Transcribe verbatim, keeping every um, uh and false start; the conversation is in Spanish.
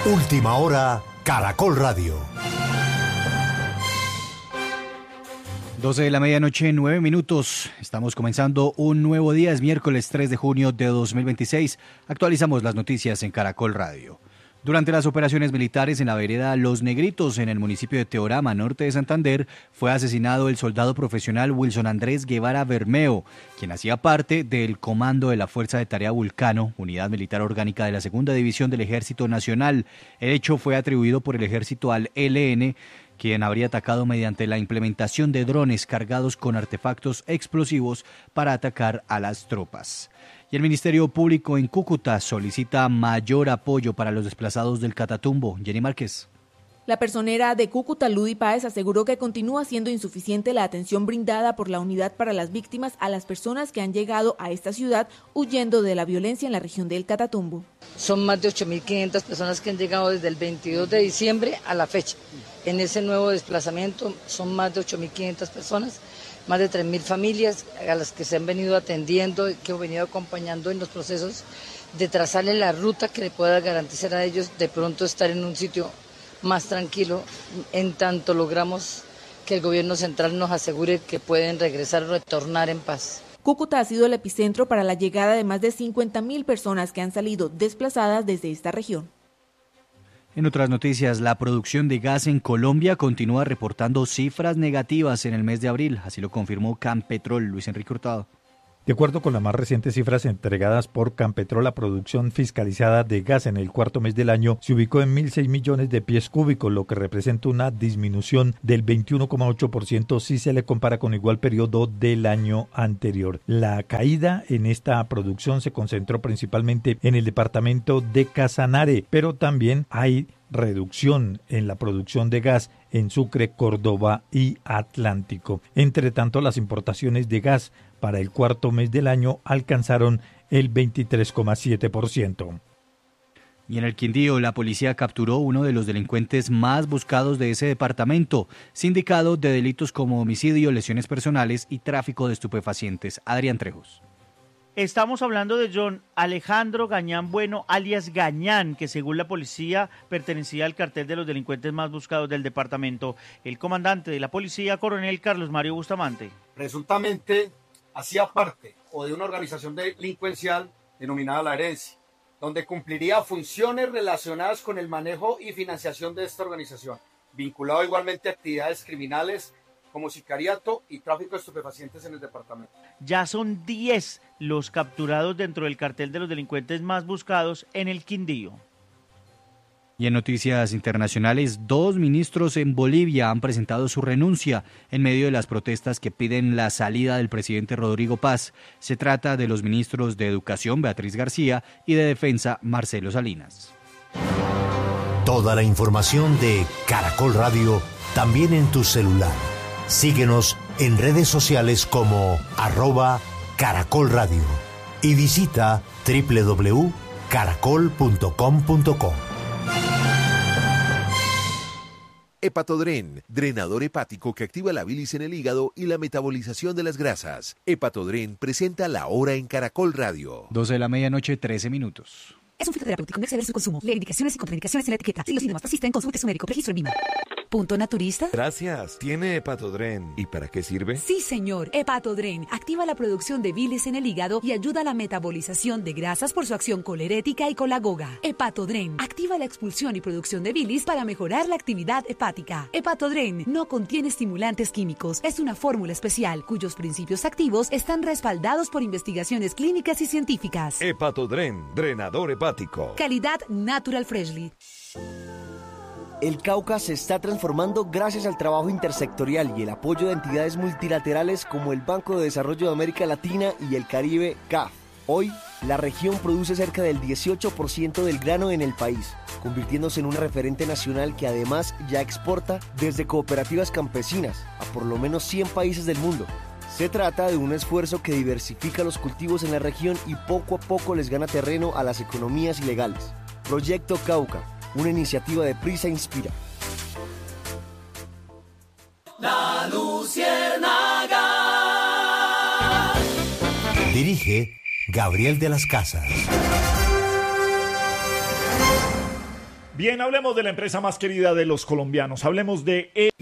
Última hora, Caracol Radio. doce de la medianoche, nueve minutos. Estamos comenzando un nuevo día, es miércoles tres de junio de dos mil veintiséis. Actualizamos las noticias en Caracol Radio. Durante las operaciones militares en la vereda Los Negritos, en el municipio de Teorama, norte de Santander, fue asesinado el soldado profesional Wilson Andrés Guevara Bermeo, quien hacía parte del comando de la Fuerza de Tarea Vulcano, unidad militar orgánica de la Segunda División del Ejército Nacional. El hecho fue atribuido por el ejército al E L N, quien habría atacado mediante la implementación de drones cargados con artefactos explosivos para atacar a las tropas. Y el Ministerio Público en Cúcuta solicita mayor apoyo para los desplazados del Catatumbo. Jenny Márquez. La personera de Cúcuta, Ludy Páez, aseguró que continúa siendo insuficiente la atención brindada por la Unidad para las Víctimas a las personas que han llegado a esta ciudad huyendo de la violencia en la región del Catatumbo. Son más de ocho mil quinientas personas que han llegado desde el veintidós de diciembre a la fecha. En ese nuevo desplazamiento son más de ocho mil quinientas personas, más de tres mil familias a las que se han venido atendiendo y que han venido acompañando en los procesos de trazarle la ruta que le pueda garantizar a ellos de pronto estar en un sitio más tranquilo, en tanto logramos que el gobierno central nos asegure que pueden regresar o retornar en paz. Cúcuta ha sido el epicentro para la llegada de más de cincuenta mil personas que han salido desplazadas desde esta región. En otras noticias, la producción de gas en Colombia continúa reportando cifras negativas en el mes de abril, así lo confirmó Campetrol. Luis Enrique Hurtado. De acuerdo con las más recientes cifras entregadas por Campetrol, la producción fiscalizada de gas en el cuarto mes del año se ubicó en mil seis millones de pies cúbicos, lo que representa una disminución del veintiuno coma ocho por ciento si se le compara con igual periodo del año anterior. La caída en esta producción se concentró principalmente en el departamento de Casanare, pero también hay reducción en la producción de gas en Sucre, Córdoba y Atlántico. Entre tanto, las importaciones de gas para el cuarto mes del año alcanzaron el veintitrés coma siete por ciento. Y en el Quindío, la policía capturó uno de los delincuentes más buscados de ese departamento, sindicado de delitos como homicidio, lesiones personales y tráfico de estupefacientes. Adrián Trejos. Estamos hablando de John Alejandro Gañán Bueno, alias Gañán, que según la policía pertenecía al cartel de los delincuentes más buscados del departamento. El comandante de la policía, coronel Carlos Mario Bustamante. Presuntamente hacía parte o de una organización delincuencial denominada La Herencia, donde cumpliría funciones relacionadas con el manejo y financiación de esta organización, vinculado igualmente a actividades criminales como sicariato y tráfico de estupefacientes en el departamento. Ya son diez los capturados dentro del cartel de los delincuentes más buscados en el Quindío. Y en noticias internacionales, dos ministros en Bolivia han presentado su renuncia en medio de las protestas que piden la salida del presidente Rodrigo Paz. Se trata de los ministros de Educación, Beatriz García, y de Defensa, Marcelo Salinas. Toda la información de Caracol Radio, también en tu celular. Síguenos en redes sociales como arroba Caracol Radio y visita doble u doble u doble u punto caracol punto com punto co. Hepatodren, drenador hepático que activa la bilis en el hígado y la metabolización de las grasas. Hepatodren presenta La Hora en Caracol Radio. doce de la medianoche, trece minutos. Es un fitoterapéutico, no exceder su consumo. Lee indicaciones y contraindicaciones en la etiqueta. Si los síntomas persisten, consulte a su médico. Registro en VIMA. ¿Punto naturista? Gracias. ¿Tiene Hepatodren? ¿Y para qué sirve? Sí, señor. Hepatodren activa la producción de bilis en el hígado y ayuda a la metabolización de grasas por su acción colerética y colagoga. Hepatodren activa la expulsión y producción de bilis para mejorar la actividad hepática. Hepatodren no contiene estimulantes químicos. Es una fórmula especial cuyos principios activos están respaldados por investigaciones clínicas y científicas. Hepatodren, drenador hepático. Calidad Natural Freshly. El Cauca se está transformando gracias al trabajo intersectorial y el apoyo de entidades multilaterales como el Banco de Desarrollo de América Latina y el Caribe, C A F. Hoy, la región produce cerca del dieciocho por ciento del grano en el país, convirtiéndose en un referente nacional que además ya exporta desde cooperativas campesinas a por lo menos cien países del mundo. Se trata de un esfuerzo que diversifica los cultivos en la región y poco a poco les gana terreno a las economías ilegales. Proyecto Cauca, una iniciativa de Prisa Inspira. La Luciérnaga. Dirige Gabriel de las Casas. Bien, hablemos de la empresa más querida de los colombianos. Hablemos de